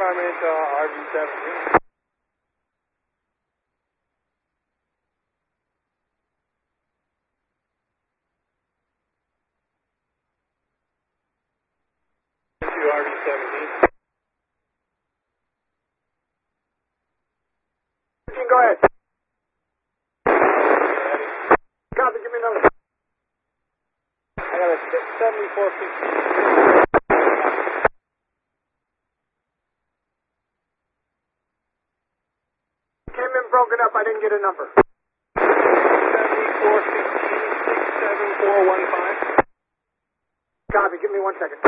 Department, RG-17. RG-17. Go ahead. Copy, give me another. I got a 7450. Came in broken up, I didn't get a number. 7450, 67415. Copy, give me 1 second.